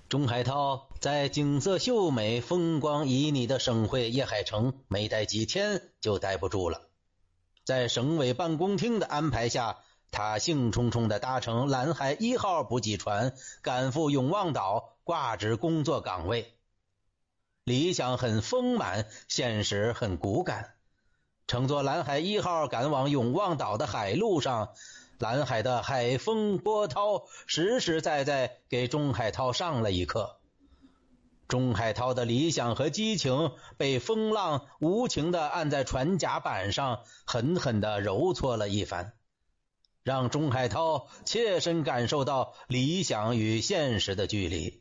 钟海涛在景色秀美、风光旖旎的省会叶海城没待几天就待不住了。在省委办公厅的安排下，他兴冲冲地搭乘蓝海1号补给船赶赴永旺岛挂职工作岗位。理想很丰满，现实很骨感。乘坐蓝海1号赶往永旺岛的海路上，蓝海的海风波涛实实在在给钟海涛上了一课。钟海涛的理想和激情被风浪无情地按在船甲板上，狠狠地揉搓了一番，让钟海涛切身感受到理想与现实的距离。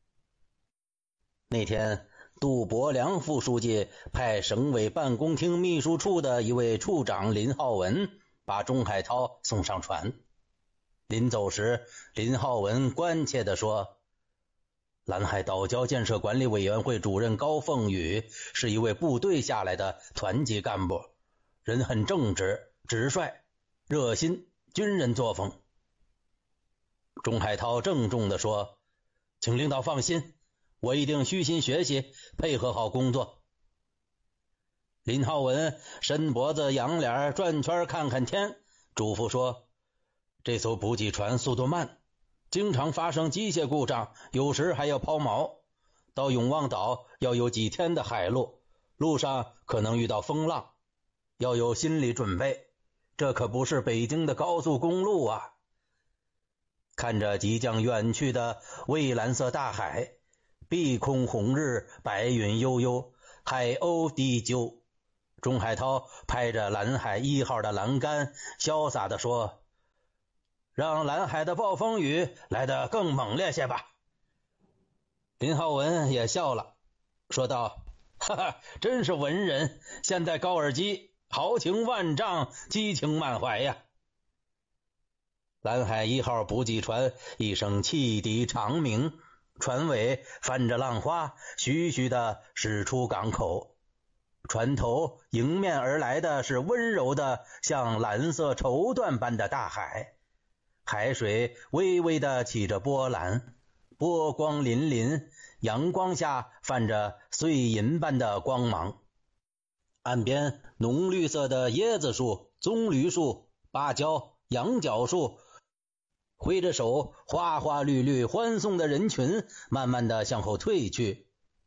那天杜伯良副书记派省委办公厅秘书处的一位处长林浩文把钟海涛送上船。临走时，林浩文关切地说，蓝海岛礁建设管理委员会主任高凤宇是一位部队下来的团级干部，人很正直、直率、热心，军人作风。钟海涛郑重地说，请领导放心，我一定虚心学习，配合好工作。林浩文伸脖子仰脸转圈看看天，嘱咐说，这艘补给船速度慢，经常发生机械故障，有时还要抛锚。到永旺岛要有几天的海路，路上可能遇到风浪，要有心理准备，这可不是北京的高速公路啊！看着即将远去的蔚蓝色大海，碧空红日，白云悠悠，海鸥低啾，钟海涛拍着蓝海1号的栏杆，潇洒地说，让蓝海的暴风雨来得更猛烈些吧。林浩文也笑了，说道，哈哈，真是文人，现代高尔基，豪情万丈，激情满怀呀。蓝海1号补给船一声汽笛长鸣，船尾翻着浪花，徐徐地驶出港口。船头迎面而来的是温柔的像蓝色绸缎般的大海，海水微微地起着波澜，波光粼粼，阳光下泛着碎银般的光芒。岸边浓绿色的椰子树、棕榈树、芭蕉、羊角树，挥着手，花花绿绿欢送的人群慢慢地向后退去，